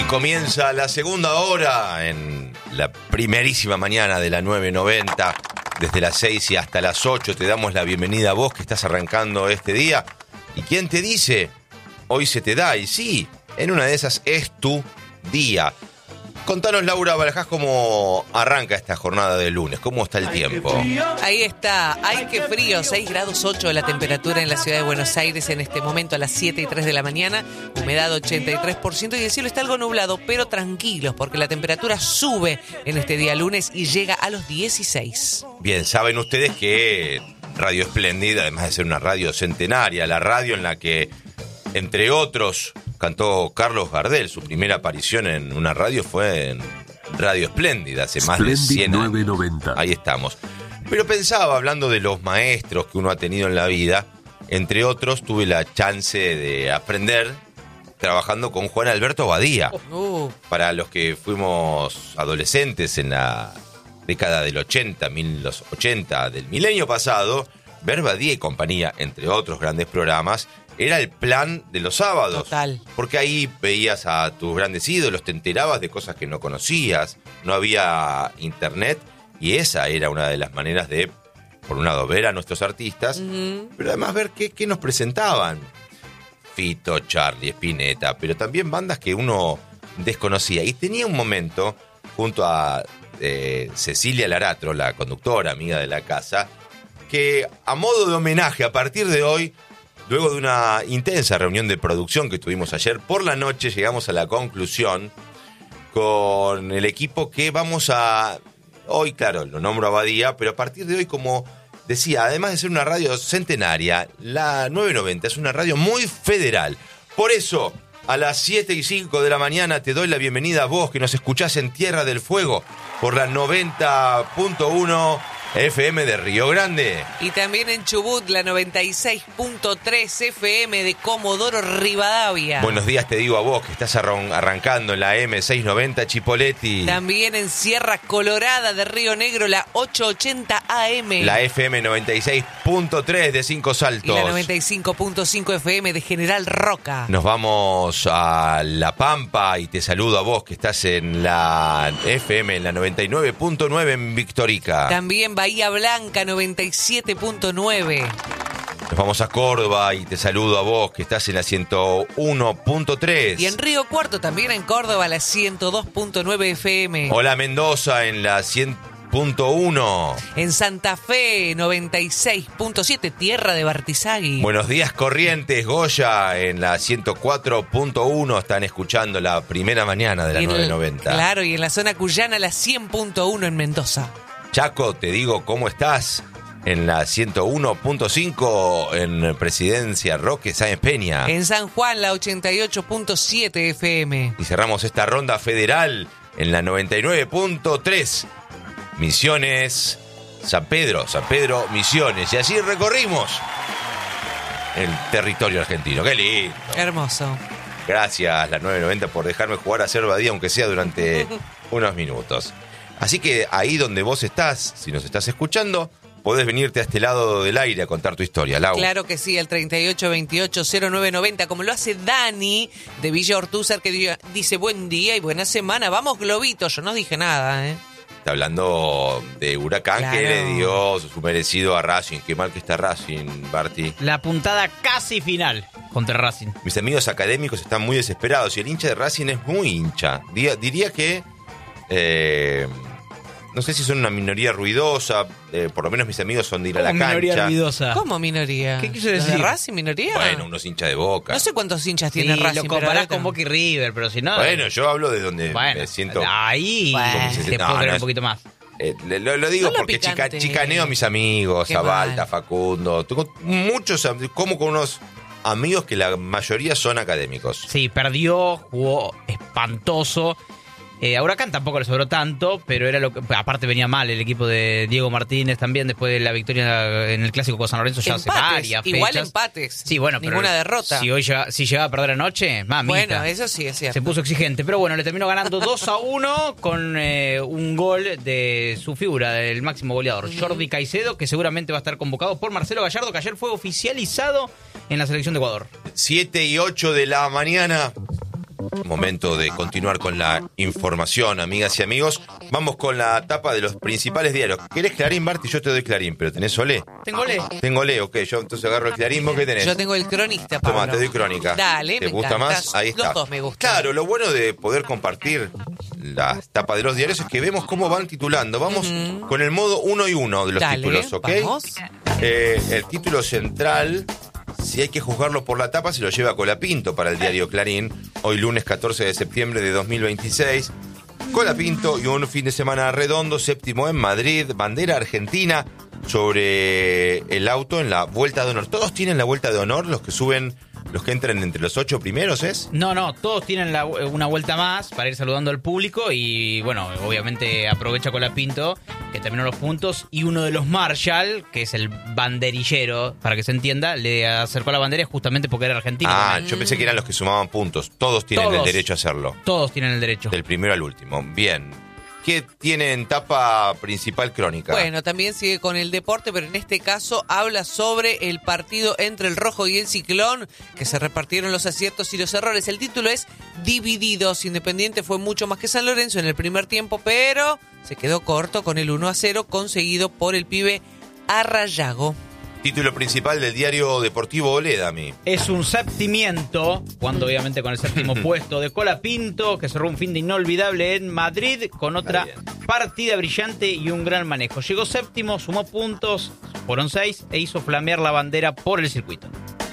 comienza la segunda hora en la primerísima mañana de la 990. Desde las 6 y hasta las 8 te damos la bienvenida a vos que estás arrancando este día. ¿Y quién te dice? Hoy se te da, y sí, en una de esas es tu día. Contanos, Laura Balajás, cómo arranca esta jornada de lunes, cómo está el tiempo. Ahí está, ay qué frío, 6 grados 8 la temperatura en la ciudad de Buenos Aires en este momento a las 7:03 de la mañana, humedad 83% y el cielo está algo nublado, pero tranquilos porque la temperatura sube en este día lunes y llega a los 16. Bien, saben ustedes que Radio Espléndida, además de ser una radio centenaria, la radio en la que, entre otros, cantó Carlos Gardel. Su primera aparición en una radio fue en Radio Espléndida, hace más de 100 años. 990. Ahí estamos. Pero pensaba, hablando de los maestros que uno ha tenido en la vida, entre otros, tuve la chance de aprender trabajando con Juan Alberto Badía. Para los que fuimos adolescentes en la década del 80, los 80 del milenio pasado, ver Badía y compañía, entre otros grandes programas, era el plan de los sábados. Total. Porque ahí veías a tus grandes ídolos, te enterabas de cosas que no conocías, no había internet, y esa era una de las maneras de, por un lado, ver a nuestros artistas, pero además ver qué nos presentaban. Fito, Charlie, Spinetta, pero también bandas que uno desconocía. Y tenía un momento, junto a Cecilia Laratro, la conductora, amiga de la casa, que a modo de homenaje, a partir de hoy, luego de una intensa reunión de producción que tuvimos ayer por la noche, llegamos a la conclusión con el equipo que vamos a... Hoy, claro, lo nombro a Badía, pero a partir de hoy, como decía, además de ser una radio centenaria, la 990 es una radio muy federal. Por eso, a las 7:05 de la mañana te doy la bienvenida a vos que nos escuchás en Tierra del Fuego por la 90.1 FM de Río Grande. Y también en Chubut, la 96.3 FM de Comodoro Rivadavia. Buenos días te digo a vos que estás arrancando en la M690 Chipoleti. También en Sierra Colorada de Río Negro, la 880 AM. La FM 96.3 de Cinco Saltos. Y la 95.5 FM de General Roca. Nos vamos a La Pampa y te saludo a vos que estás en la FM, en la 99.9 en Victorica. También Bahía Blanca 97.9. Nos vamos a Córdoba y te saludo a vos que estás en la 101.3. Y en Río Cuarto, también en Córdoba, la 102.9 FM. Hola Mendoza en la 100.1. En Santa Fe 96.7, tierra de Bartizagui. Buenos días Corrientes, Goya en la 104.1. Están escuchando la primera mañana de la 990. Claro, y en la zona cuyana la 100.1 en Mendoza. Chaco, te digo, ¿cómo estás? En la 101.5 en Presidencia Roque Sáenz Peña. En San Juan, la 88.7 FM. Y cerramos esta ronda federal en la 99.3. Misiones, San Pedro, Misiones. Y allí recorrimos el territorio argentino. ¡Qué lindo! Hermoso. Gracias, la 990, por dejarme jugar a ser Badía, aunque sea durante unos minutos. Así que ahí donde vos estás, si nos estás escuchando, podés venirte a este lado del aire a contar tu historia, Lau. Claro que sí, el 3828-0990, como lo hace Dani de Villa Ortúzar, que dice buen día y buena semana. Vamos, Globito, yo no dije nada, ¿eh? Está hablando de Huracán, claro, que le dio su merecido a Racing. Qué mal que está Racing, Barty. La puntada casi final contra Racing. Mis amigos académicos están muy desesperados y el hincha de Racing es muy hincha. Diría que... no sé si son una minoría ruidosa, por lo menos mis amigos son de ir a la minoría cancha. ruidosa? ¿Cómo minoría? ¿Qué quiso ¿Los decir? de Racing, minoría? Bueno, unos hinchas de Boca. No sé cuántos hinchas Sí, tiene Racing. lo comparás pero con Boca y River, pero si no... Bueno, yo hablo de donde bueno, me siento... ahí Bueno. te puedo creer un poquito más. Lo digo No lo porque picante. chicaneo a mis amigos, Qué a Balta, mal. a Facundo. Tengo muchos, como con unos amigos que la mayoría son académicos. Sí, perdió, jugó espantoso. A Huracán tampoco le sobró tanto, pero era lo que, aparte venía mal el equipo de Diego Martínez también después de la victoria en el clásico con San Lorenzo ya hace varias fechas. Igual empates. Sí, bueno, ninguna pero derrota. Si llegaba a perder anoche, mamita. Bueno, eso sí es cierto. Se puso exigente, pero bueno, le terminó ganando 2-1 con un gol de su figura, del máximo goleador, Jordi Caicedo, que seguramente va a estar convocado por Marcelo Gallardo, que ayer fue oficializado en la selección de Ecuador. 7:08 de la mañana. Momento de continuar con la información, amigas y amigos. Vamos con la tapa de los principales diarios. ¿Querés Clarín, Marti? Yo te doy Clarín, pero ¿tenés Olé? Tengo Olé. Tengo Olé, ok. Yo entonces agarro el Clarín. ¿Vos qué tenés? Yo tengo el Cronista, Pablo. Toma, te doy Crónica. Dale, ¿Te me gusta encanta. más? Ahí está. Los dos me gustan. Claro, lo bueno de poder compartir la tapa de los diarios es que vemos cómo van titulando. Vamos con el modo 1 y 1 de los Dale, títulos, ¿ok? vamos. El título central, si hay que juzgarlo por la tapa, se lo lleva Colapinto para el diario Clarín. Hoy lunes 14 de septiembre de 2026. Colapinto y un fin de semana redondo, séptimo en Madrid, bandera argentina sobre el auto en la vuelta de honor. ¿Todos tienen la vuelta de honor? Los que suben, los que entran entre los 8 primeros, ¿es? No, todos tienen una vuelta más para ir saludando al público y, bueno, obviamente aprovecha Colapinto, que terminó los puntos, y uno de los Marshall, que es el banderillero, para que se entienda, le acercó la bandera justamente porque era argentino. Ah, yo pensé que eran los que sumaban puntos. Todos tienen el derecho a hacerlo. Todos tienen el derecho. Del primero al último. Bien. ¿Qué tiene en tapa principal Crónica? Bueno, también sigue con el deporte, pero en este caso habla sobre el partido entre el Rojo y el Ciclón, que se repartieron los aciertos y los errores. El título es Divididos. Independiente fue mucho más que San Lorenzo en el primer tiempo, pero se quedó corto con el 1-0 conseguido por el pibe Arrayago. Título principal del diario deportivo Olé, Dami. Es un septimiento, cuando obviamente con el séptimo puesto de Colapinto, que cerró un fin de inolvidable en Madrid con otra partida brillante y un gran manejo. Llegó séptimo, sumó puntos, fueron 6 e hizo flamear la bandera por el circuito.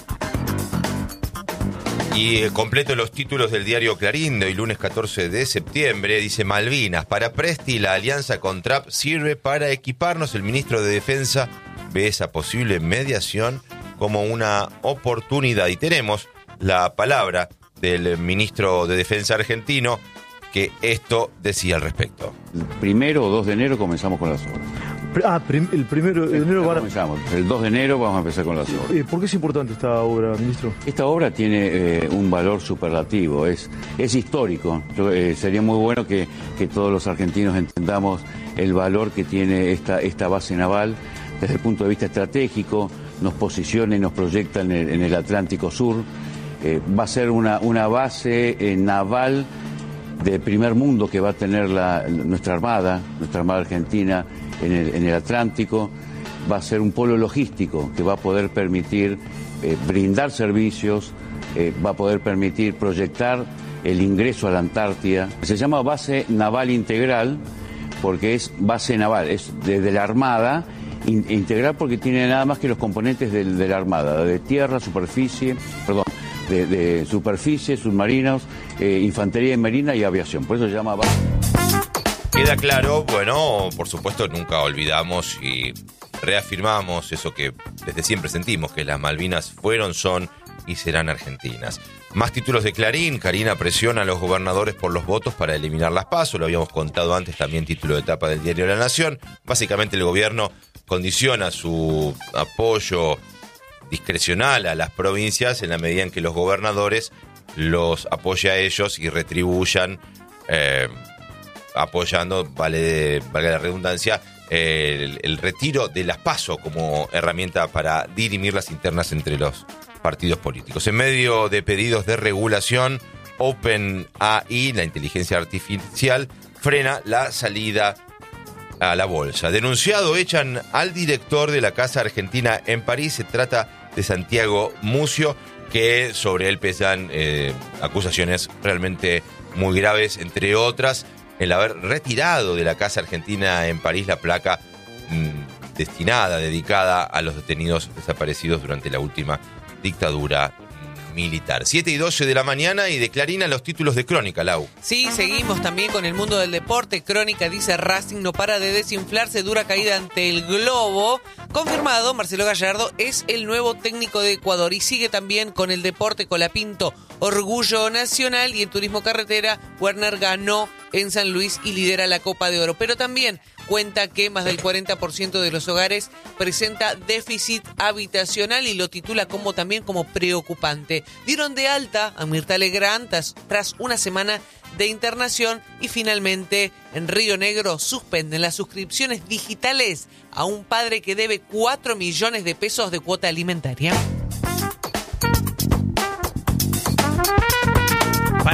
Y completo los títulos del diario Clarín de hoy lunes 14 de septiembre. Dice Malvinas, para Presti la alianza con Trap sirve para equiparnos. El ministro de Defensa ve esa posible mediación como una oportunidad. Y tenemos la palabra del ministro de Defensa argentino, que esto decía al respecto. El 1 o 2 de enero comenzamos con las obras. El 1 de enero van a... Comenzamos. El 2 de enero vamos a empezar con las obras. ¿Por qué es importante esta obra, ministro? Esta obra tiene un valor superlativo, es histórico. Sería muy bueno que todos los argentinos entendamos el valor que tiene esta base naval desde el punto de vista estratégico, nos posiciona y nos proyecta en el Atlántico Sur. Va a ser una base naval de primer mundo que va a tener nuestra Armada Argentina en el Atlántico. Va a ser un polo logístico que va a poder permitir brindar servicios, va a poder permitir proyectar el ingreso a la Antártida. Se llama base naval integral porque es base naval, es desde la Armada integral porque tiene nada más que los componentes de la Armada, de tierra, superficie, de superficie, submarinos, infantería marina y aviación. Por eso se llama base. Queda claro, bueno, por supuesto nunca olvidamos y reafirmamos eso que desde siempre sentimos, que las Malvinas fueron, son y serán argentinas. Más títulos de Clarín. Karina presiona a los gobernadores por los votos para eliminar las PASO. Lo habíamos contado antes, también título de etapa del diario La Nación. Básicamente el gobierno condiciona su apoyo discrecional a las provincias en la medida en que los gobernadores los apoye a ellos y retribuyan apoyando, valga la redundancia, el retiro de las PASO como herramienta para dirimir las internas entre los partidos políticos. En medio de pedidos de regulación, OpenAI, la inteligencia artificial, frena la salida a la bolsa. Denunciado, echan al director de la Casa Argentina en París. Se trata de Santiago Mucio, que sobre él pesan acusaciones realmente muy graves, entre otras el haber retirado de la Casa Argentina en París la placa dedicada a los detenidos desaparecidos durante la última dictadura militar. 7:12 de la mañana y de Clarín a los títulos de Crónica, Lau. Sí, seguimos también con el mundo del deporte. Crónica dice: Racing no para de desinflarse, dura caída ante el Globo. Confirmado, Marcelo Gallardo es el nuevo técnico de Ecuador. Y sigue también con el deporte. Colapinto, orgullo nacional. Y en turismo carretera, Werner ganó en San Luis y lidera la Copa de Oro. Pero también cuenta que más del 40% de los hogares presenta déficit habitacional y lo titula como preocupante. Dieron de alta a Mirta Legrand tras una semana de internación y finalmente en Río Negro suspenden las suscripciones digitales a un padre que debe 4 millones de pesos de cuota alimentaria. Para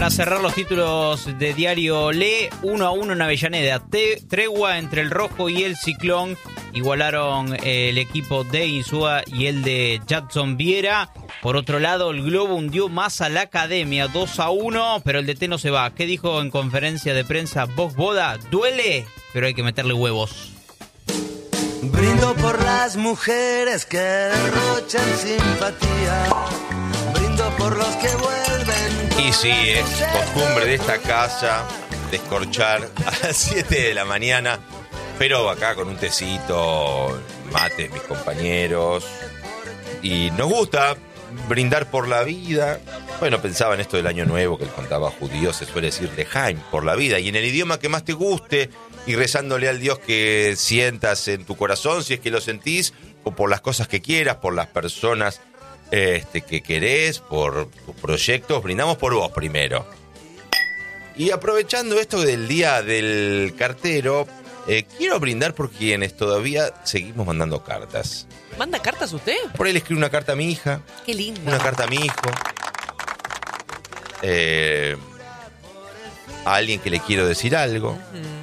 Para cerrar los títulos de Diario Le, 1-1 en Avellaneda. Tregua entre el Rojo y el Ciclón. Igualaron el equipo de Insúa y el de Jadson Viera. Por otro lado, el Globo hundió más a la Academia, 2-1, pero el DT no se va. ¿Qué dijo en conferencia de prensa Box Boda? Duele, pero hay que meterle huevos. Brindo por las mujeres que derrochan simpatía. Brindo por los que vuelven. Y sí, es costumbre de esta casa descorchar a las 7 de la mañana, pero acá con un tecito, mates mis compañeros. Y nos gusta brindar por la vida. Bueno, pensaba en esto del año nuevo que él contaba judío, se suele decir Lejaim, por la vida. Y en el idioma que más te guste, y rezándole al Dios que sientas en tu corazón, si es que lo sentís, o por las cosas que quieras, por las personas que querés, por tus proyectos. Brindamos por vos primero. Y aprovechando esto del Día del Cartero, quiero brindar por quienes todavía seguimos mandando cartas. ¿Manda cartas usted? Por ahí le escribo una carta a mi hija. Qué lindo. Una carta a mi hijo. A alguien que le quiero decir algo.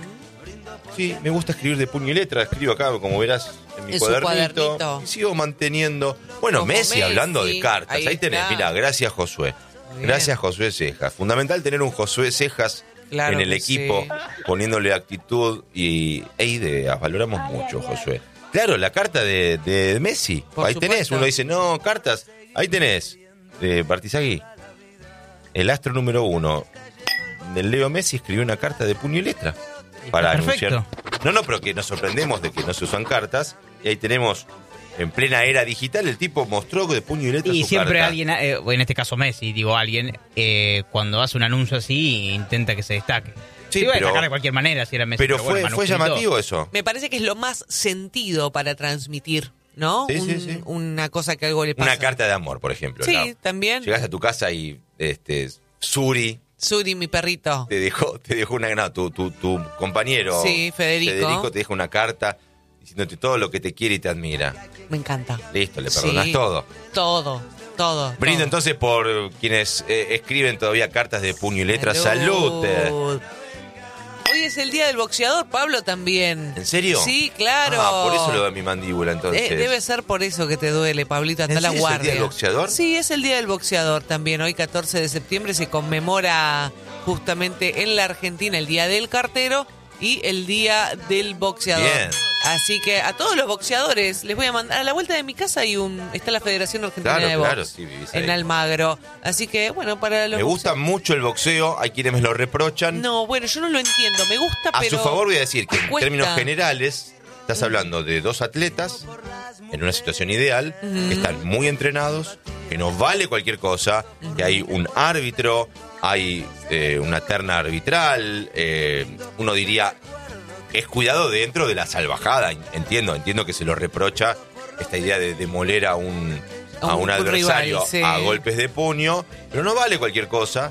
Sí, me gusta escribir de puño y letra. Escribo acá, como verás, en mi cuadernito. Y sigo manteniendo. Bueno, como Messi hablando de cartas. Ahí tenés, mira, gracias Josué. Gracias Josué Cejas. Fundamental tener un Josué Cejas en el equipo, sí, poniéndole actitud y ideas. Valoramos mucho, Josué. Claro, la carta de Messi. Por ahí supuesto. tenés. Uno dice, no, cartas. Ahí tenés. De Bartizagui. El astro número 1 del Leo Messi escribió una carta de puño y letra. Para anunciar. No, pero que nos sorprendemos de que no se usan cartas. Y ahí tenemos, en plena era digital, el tipo mostró de puño y letra y su siempre carta. Alguien, en este caso Messi, digo alguien, cuando hace un anuncio así, intenta que se destaque. Sí, se iba a pero, destacar de cualquier manera si era Messi. Pero bueno, fue llamativo eso. Me parece que es lo más sentido para transmitir, ¿no? Sí, sí. Una cosa que algo le pasa. Una carta de amor, por ejemplo. Sí, ¿no? también. Llegás a tu casa y Suri, mi perrito. te dejó una... No, tu compañero. Sí, Federico te deja una carta diciéndote todo lo que te quiere y te admira. Me encanta. Listo, le perdonas Sí, todo. Todo. Brindo entonces por quienes escriben todavía cartas de puño y letra. ¡Salud! Hoy es el día del boxeador, Pablo, también. ¿En serio? Sí, claro. Por eso lo da mi mandíbula, entonces. Debe ser por eso que te duele, Pablito, anda la guardia. ¿Es el día del boxeador? Sí, es el día del boxeador también. Hoy, 14 de septiembre, se conmemora justamente en la Argentina el Día del Cartero y el Día del Boxeador. Bien. Así que a todos los boxeadores les voy a mandar. A la vuelta de mi casa está la Federación Argentina de Box. Claro, sí, vivís ahí. En Almagro. Así que, bueno, para los Me gusta mucho el boxeo, hay quienes me lo reprochan. No, bueno, yo no lo entiendo. Me gusta, A pero su favor voy a decir que en cuesta. términos generales estás hablando de dos atletas en una situación ideal, que están muy entrenados, que no vale cualquier cosa, que hay un árbitro, hay una terna arbitral, uno diría es cuidado dentro de la salvajada. Entiendo que se lo reprocha esta idea de demoler a un adversario rival, sí, a golpes de puño, pero no vale cualquier cosa.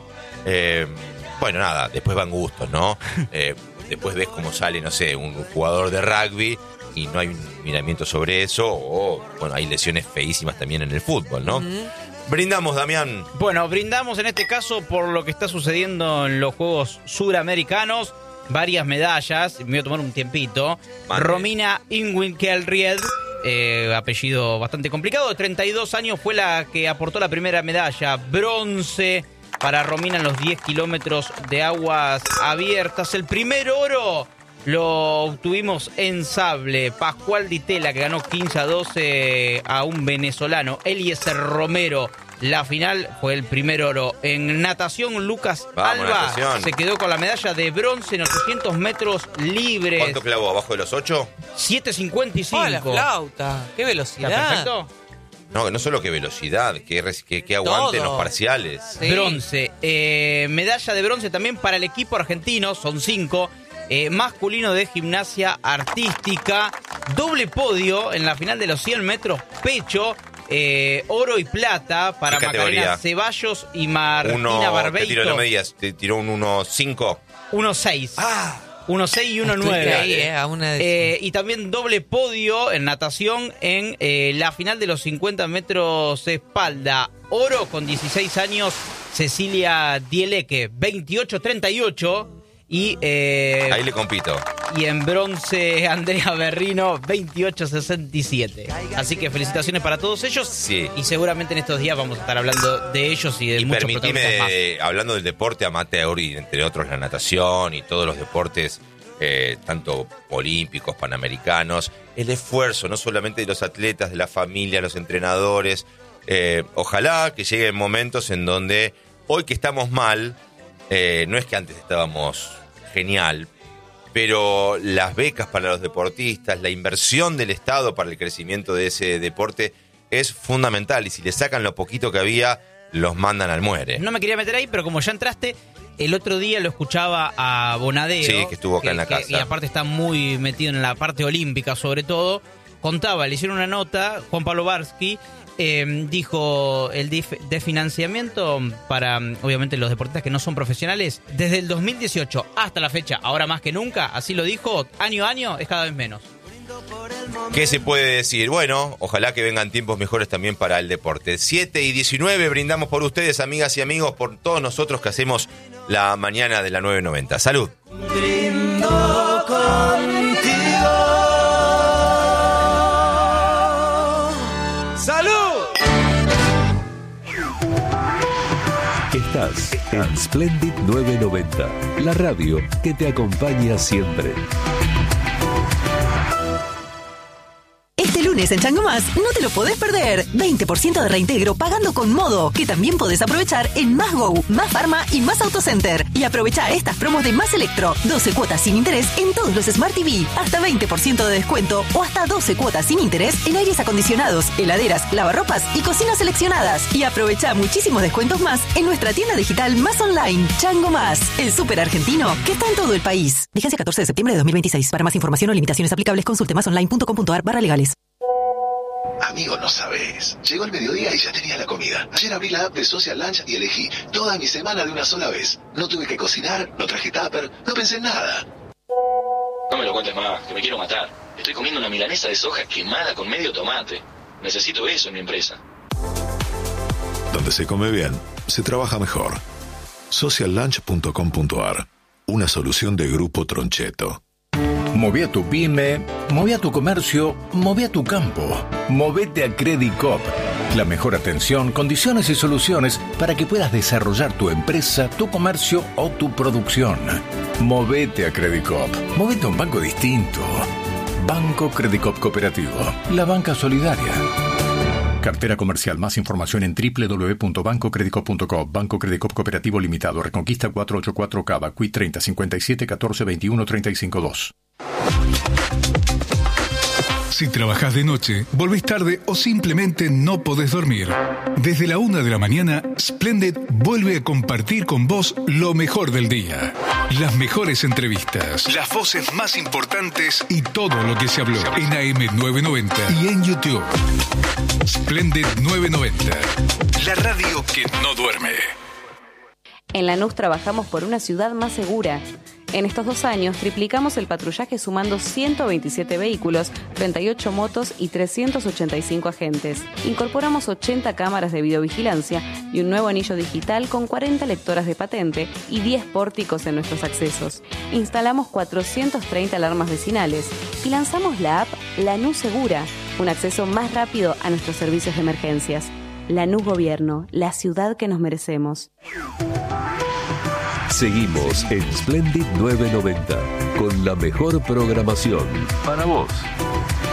Bueno, nada, después van gustos, ¿no? Después ves cómo sale, no sé, un jugador de rugby y no hay un miramiento sobre eso, o, bueno, hay lesiones feísimas también en el fútbol, ¿no? Brindamos, Damián. Bueno, brindamos en este caso por lo que está sucediendo en los Juegos Suramericanos. Varias medallas, me voy a tomar un tiempito. Mande. Romina Ingwinkelried, apellido bastante complicado, de 32 años, fue la que aportó la primera medalla, bronce para Romina en los 10 kilómetros de aguas abiertas. El primer oro lo obtuvimos en sable, Pascual Di Tella, que ganó 15-12 a un venezolano, Eliezer Romero. La final fue el primer oro. En natación, Lucas Vamos, Alba natación. se quedó con la medalla de bronce en 800 metros libres. ¿Cuánto clavó? ¿Abajo de los 8? 7.55. ¡Oh, la flauta! ¡Qué velocidad! ¿Está perfecto? No solo que velocidad, que aguante en los parciales. Sí. Bronce. Medalla de bronce también para el equipo argentino, son 5. Masculino de gimnasia artística. Doble podio en la final de los 100 metros pecho. Oro y plata para ¿Qué categoría? Macarena Ceballos y Martina ¿Qué Barbeito. tiró? ¿No me digas? ¿Te tiró un 1.5? 1.6. 1.6 y 1.9. Estuviste ahí, a una de... Y también doble podio en natación en la final de los 50 metros de espalda. Oro con 16 años, Cecilia Dieleque, 28.38. Y ahí le compito. Y en bronce, Andrea Berrino, 28.67. Así que felicitaciones para todos ellos. Sí. Y seguramente en estos días vamos a estar hablando de ellos y de muchos protagonistas más. Hablando del deporte amateur y entre otros la natación y todos los deportes, tanto olímpicos, panamericanos, el esfuerzo no solamente de los atletas, de la familia, los entrenadores. Ojalá que lleguen momentos en donde hoy que estamos mal, no es que antes estábamos genial, pero las becas para los deportistas, la inversión del Estado para el crecimiento de ese deporte es fundamental. Y si le sacan lo poquito que había, los mandan al muere. No me quería meter ahí, pero como ya entraste, el otro día lo escuchaba a Bonadeo. Sí, que estuvo acá en la casa. Y aparte está muy metido en la parte olímpica, sobre todo. Contaba, le hicieron una nota, Juan Pablo Barsky, dijo el de financiamiento para, obviamente, los deportistas que no son profesionales, desde el 2018 hasta la fecha, ahora más que nunca, así lo dijo, año a año es cada vez menos. ¿Qué se puede decir? Bueno, ojalá que vengan tiempos mejores también para el deporte. 7:19, brindamos por ustedes, amigas y amigos, por todos nosotros que hacemos la mañana de la 990. ¡Salud! Brindo contigo. ¡Salud! Estás en Splendid 990, la radio que te acompaña siempre. Este lunes en Chango Más no te lo podés perder. 20% de reintegro pagando con Modo, que también podés aprovechar en Más Go, Más Pharma y Más Autocenter. Y aprovecha estas promos de Más Electro. 12 cuotas sin interés en todos los Smart TV. Hasta 20% de descuento o hasta 12 cuotas sin interés en aires acondicionados, heladeras, lavarropas y cocinas seleccionadas. Y aprovecha muchísimos descuentos más en nuestra tienda digital Más Online. Chango Más, el súper argentino que está en todo el país. Vigencia 14 de septiembre de 2026. Para más información o limitaciones aplicables, consulte masonline.com.ar/legales. Amigo, no sabes. Llegó el mediodía y ya tenía la comida. Ayer abrí la app de Social Lunch y elegí toda mi semana de una sola vez. No tuve que cocinar, no traje tupper, no pensé en nada. No me lo cuentes más, que me quiero matar. Estoy comiendo una milanesa de soja quemada con medio tomate. Necesito eso en mi empresa. Donde se come bien, se trabaja mejor. Sociallunch.com.ar. Una solución de Grupo Troncheto. Moví a tu pyme, moví a tu comercio, moví a tu campo. Movete a Credit Coop. La mejor atención, condiciones y soluciones para que puedas desarrollar tu empresa, tu comercio o tu producción. Movete a Credit Coop. Movete a un banco distinto. Banco Credit Coop Cooperativo. La banca solidaria. Cartera comercial. Más información en www.bancocreditcoop.com. Banco Credit Coop Cooperativo Limitado. Reconquista 484 Cava. Qui 30 57 14 21 35 2. Si trabajas de noche, volvés tarde o simplemente no podés dormir, desde la 1 de la mañana, Splendid vuelve a compartir con vos lo mejor del día. Las mejores entrevistas, las voces más importantes y todo lo que se habló en AM990 y en YouTube. Splendid 990, la radio que no duerme. En Lanús trabajamos por una ciudad más segura. En estos 2 años triplicamos el patrullaje sumando 127 vehículos, 38 motos y 385 agentes. Incorporamos 80 cámaras de videovigilancia y un nuevo anillo digital con 40 lectoras de patente y 10 pórticos en nuestros accesos. Instalamos 430 alarmas vecinales y lanzamos la app Lanús Segura, un acceso más rápido a nuestros servicios de emergencias. Lanús Gobierno, la ciudad que nos merecemos. Seguimos en Splendid 990 con la mejor programación para vos.